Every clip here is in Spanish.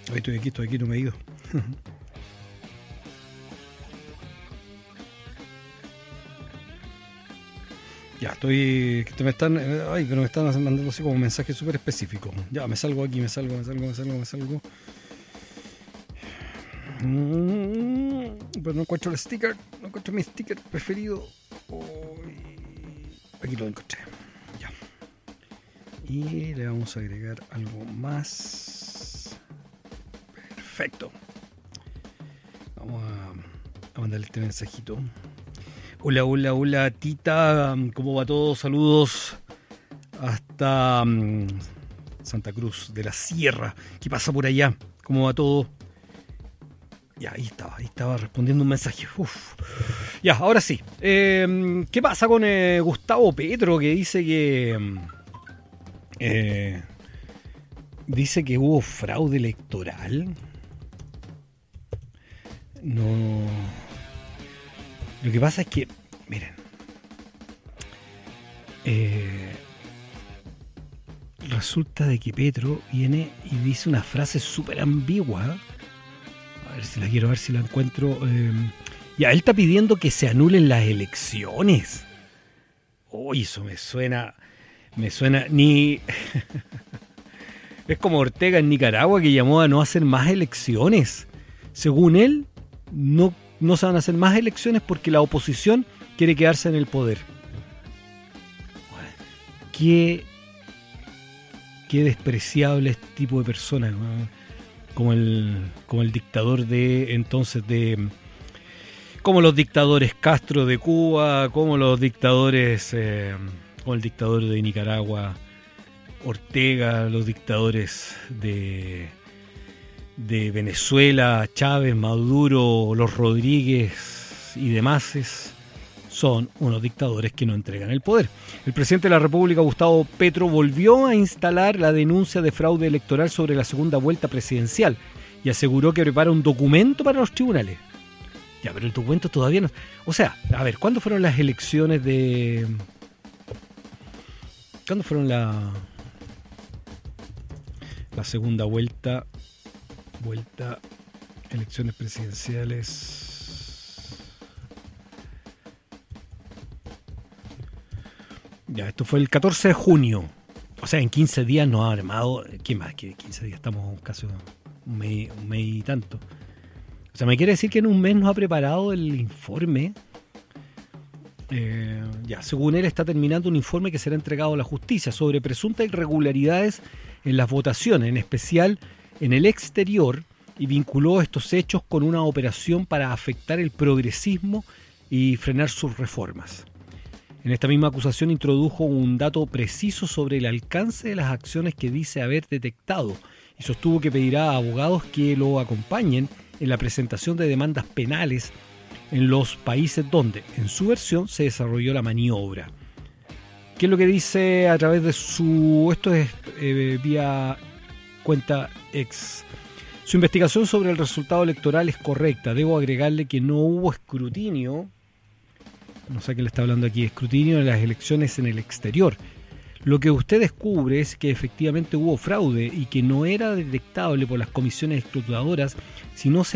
Hoy estoy aquí, no me he ido. Ya, estoy. Me están. Ay, pero me están mandando así como mensajes súper específicos. Ya, me salgo aquí, me salgo. Pero no encuentro el sticker. No encuentro mi sticker preferido. Aquí lo encontré. Ya. Y le vamos a agregar algo más. Perfecto. Vamos a mandarle este mensajito. Hola, Tita. ¿Cómo va todo? Saludos hasta Santa Cruz de la Sierra. ¿Qué pasa por allá? ¿Cómo va todo? Ya, ahí estaba respondiendo un mensaje. Uf. Ya, ahora sí. ¿Qué pasa con Gustavo Petro, que dice que hubo fraude electoral? No. Lo que pasa es que, miren, resulta de que Petro viene y dice una frase súper ambigua. A ver si la encuentro. Ya, él está pidiendo que se anulen las elecciones. Uy, eso me suena ni... Es como Ortega en Nicaragua, que llamó a no hacer más elecciones. Según él, no se van a hacer más elecciones porque la oposición quiere quedarse en el poder. Qué despreciable este tipo de personas, ¿no? Como el dictador de entonces, como los dictadores Castro de Cuba, como los dictadores, como el dictador de Nicaragua, Ortega, los dictadores de Venezuela, Chávez, Maduro, los Rodríguez y demás, son unos dictadores que no entregan el poder. El presidente de la República, Gustavo Petro, volvió a instalar la denuncia de fraude electoral sobre la segunda vuelta presidencial y aseguró que prepara un documento para los tribunales. Ya, pero el documento todavía no... O sea, a ver, ¿cuándo fueron las elecciones de... ¿Cuándo fueron la segunda vuelta, elecciones presidenciales? Ya, esto fue el 14 de junio. O sea, en 15 días nos ha armado... ¿Qué más que 15 días? Estamos casi un mes y tanto. O sea, me quiere decir que en un mes nos ha preparado el informe. Ya, según él, está terminando un informe que será entregado a la justicia sobre presuntas irregularidades en las votaciones, en especial en el exterior, y vinculó estos hechos con una operación para afectar el progresismo y frenar sus reformas. En esta misma acusación introdujo un dato preciso sobre el alcance de las acciones que dice haber detectado y sostuvo que pedirá a abogados que lo acompañen en la presentación de demandas penales en los países donde, en su versión, se desarrolló la maniobra. ¿Qué es lo que dice a través de su... Esto es vía cuenta X. Su investigación sobre el resultado electoral es correcta. Debo agregarle que no hubo escrutinio, no sé a qué le está hablando aquí, escrutinio de las elecciones en el exterior. Lo que usted descubre es que efectivamente hubo fraude y que no era detectable por las comisiones escrutadoras si no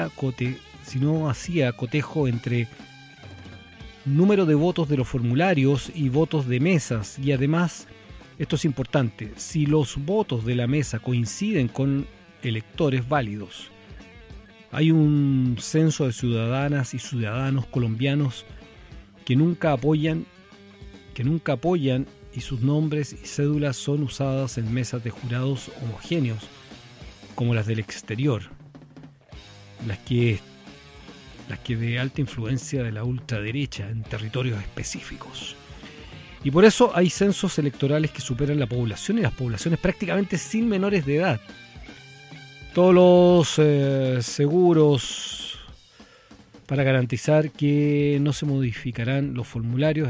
hacía cotejo entre número de votos de los formularios y votos de mesas. Y además, esto es importante, si los votos de la mesa coinciden con electores válidos. Hay un censo de ciudadanas y ciudadanos colombianos que nunca apoyan y sus nombres y cédulas son usadas en mesas de jurados homogéneos, como las del exterior, las que de alta influencia de la ultraderecha en territorios específicos. Y por eso hay censos electorales que superan la población y las poblaciones prácticamente sin menores de edad. Todos los seguros para garantizar que no se modificarán los formularios.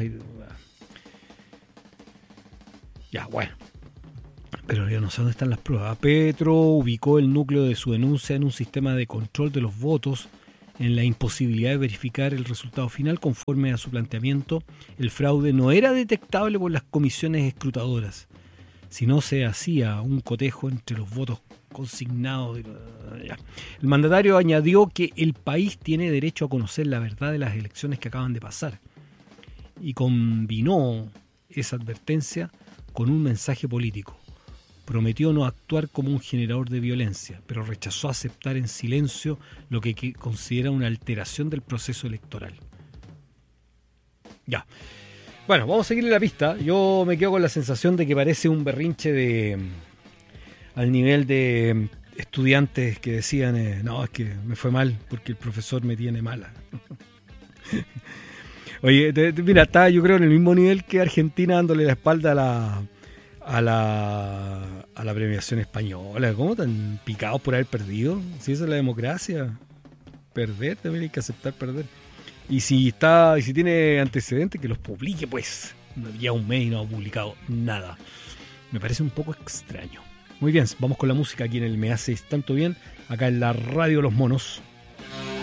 Ya, bueno. Pero yo no sé dónde están las pruebas. Petro ubicó el núcleo de su denuncia en un sistema de control de los votos, en la imposibilidad de verificar el resultado final. Conforme a su planteamiento, el fraude no era detectable por las comisiones escrutadoras. si no se hacía un cotejo entre los votos consignados. El mandatario añadió que el país tiene derecho a conocer la verdad de las elecciones que acaban de pasar y combinó esa advertencia con un mensaje político. Prometió no actuar como un generador de violencia, pero rechazó aceptar en silencio lo que considera una alteración del proceso electoral. Ya. Bueno, vamos a seguirle la pista. Yo me quedo con la sensación de que parece un berrinche al nivel de estudiantes que decían, no, es que me fue mal porque el profesor me tiene mala. Oye, mira, está yo creo en el mismo nivel que Argentina dándole la espalda a la premiación española. ¿Cómo tan picados por haber perdido? Si esa es la democracia, perder también hay que aceptar perder. Y si tiene antecedentes, que los publique, pues. Ya un mes y no ha publicado nada. Me parece un poco extraño. Muy bien, vamos con la música aquí en el Me Hace Tanto Bien, acá en la Radio Los Monos.